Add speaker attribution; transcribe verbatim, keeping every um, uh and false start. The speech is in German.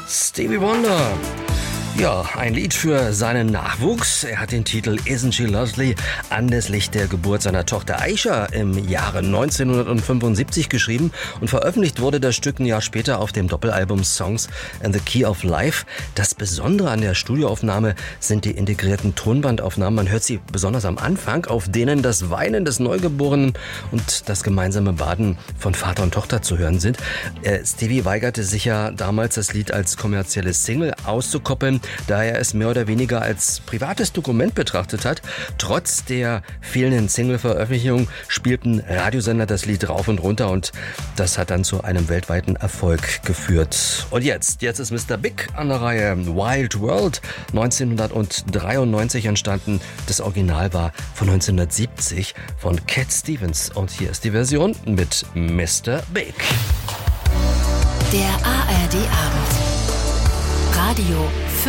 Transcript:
Speaker 1: Stevie Wonder. Ja, ein Lied für seinen Nachwuchs. Er hat den Titel Isn't She Lovely anlässlich der Geburt seiner Tochter Aisha im Jahre neunzehnhundertfünfundsiebzig geschrieben und veröffentlicht wurde das Stück ein Jahr später auf dem Doppelalbum Songs and the Key of Life. Das Besondere an der Studioaufnahme sind die integrierten Tonbandaufnahmen. Man hört sie besonders am Anfang, auf denen das Weinen des Neugeborenen und das gemeinsame Baden von Vater und Tochter zu hören sind. Äh, Stevie weigerte sich ja damals, das Lied als kommerzielles Single auszukoppeln, da er es mehr oder weniger als privates Dokument betrachtet hat. Trotz der fehlenden Single-Veröffentlichung spielten Radiosender das Lied rauf und runter und das hat dann zu einem weltweiten Erfolg geführt. Und jetzt, jetzt ist Mister Big an der Reihe. Wild World, neunzehnhundertdreiundneunzig entstanden. Das Original war von neunzehnhundertsiebzig von Cat Stevens und hier ist die Version mit Mister Big.
Speaker 2: Der A R D Abend. Radio